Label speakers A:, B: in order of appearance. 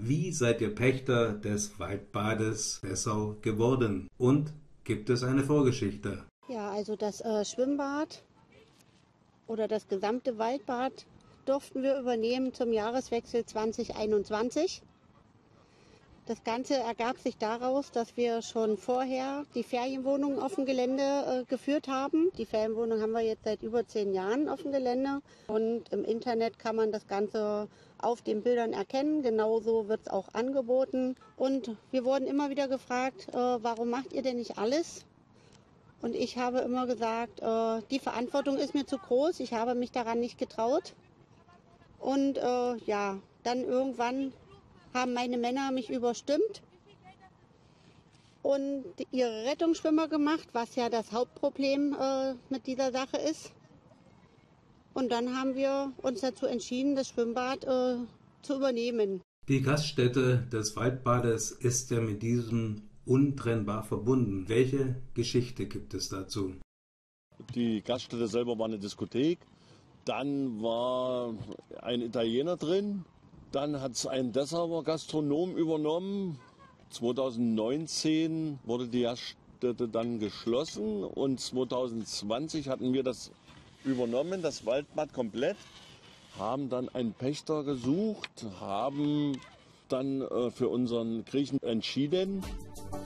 A: Wie seid ihr Pächter des Waldbades Dessau geworden? Und gibt es eine Vorgeschichte?
B: Ja, also das Schwimmbad oder das gesamte Waldbad durften wir übernehmen zum Jahreswechsel 2021. Das Ganze ergab sich daraus, dass wir schon vorher die Ferienwohnungen auf dem Gelände geführt haben. Die Ferienwohnung haben wir jetzt seit über 10 Jahren auf dem Gelände. Und im Internet kann man das Ganze auf den Bildern erkennen. Genauso wird es auch angeboten. Und wir wurden immer wieder gefragt, warum macht ihr denn nicht alles? Und ich habe immer gesagt, die Verantwortung ist mir zu groß. Ich habe mich daran nicht getraut. Und dann irgendwann haben meine Männer mich überstimmt und ihre Rettungsschwimmer gemacht, was ja das Hauptproblem mit dieser Sache ist. Und dann haben wir uns dazu entschieden, das Schwimmbad zu übernehmen.
A: Die Gaststätte des Waldbades ist ja mit diesem untrennbar verbunden. Welche Geschichte gibt es dazu?
C: Die Gaststätte selber war eine Diskothek. Dann war ein Italiener drin. Dann hat es ein Dessauer Gastronom übernommen. 2019 wurde die Gaststätte dann geschlossen und 2020 hatten wir das übernommen, das Waldbad komplett. Haben dann einen Pächter gesucht, haben dann für unseren Griechen entschieden.